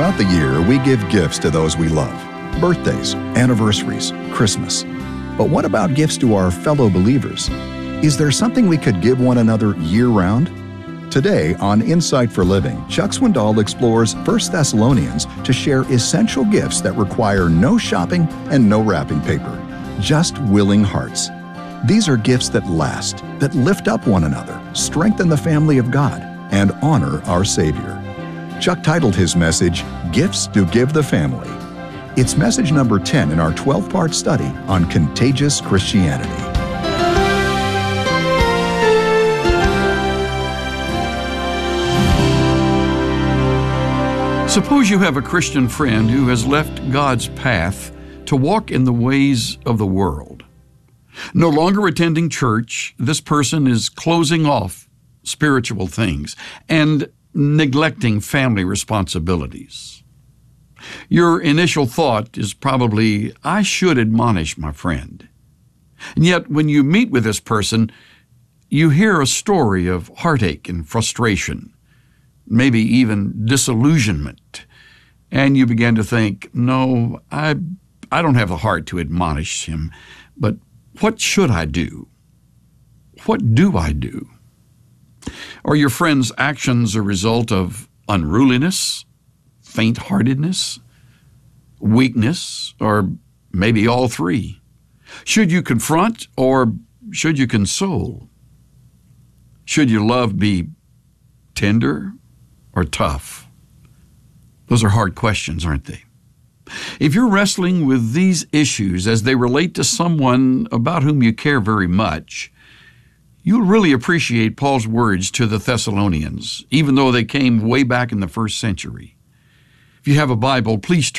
Throughout the year, we give gifts to those we love. Birthdays, anniversaries, Christmas. But what about gifts to our fellow believers? Is there something we could give one another year-round? Today on Insight for Living, Chuck Swindoll explores 1 Thessalonians to share essential gifts that require no shopping and no wrapping paper, just willing hearts. These are gifts that last, that lift up one another, strengthen the family of God, and honor our Savior. Chuck titled his message, Gifts to Give the Family. It's message number 10 in our 12-part study on contagious Christianity. Suppose you have a Christian friend who has left God's path to walk in the ways of the world. No longer attending church, this person is closing off spiritual things and neglecting family responsibilities. Your initial thought is probably, I should admonish my friend. And yet, when you meet with this person, you hear a story of heartache and frustration, maybe even disillusionment, and you begin to think, no, I don't have the heart to admonish him, but what should I do? What do I do? Are your friend's actions a result of unruliness, faint-heartedness, weakness, or maybe all three? Should you confront or should you console? Should your love be tender or tough? Those are hard questions, aren't they? If you're wrestling with these issues as they relate to someone about whom you care very much, you'll really appreciate Paul's words to the Thessalonians, even though they came way back in the first century. If you have a Bible, please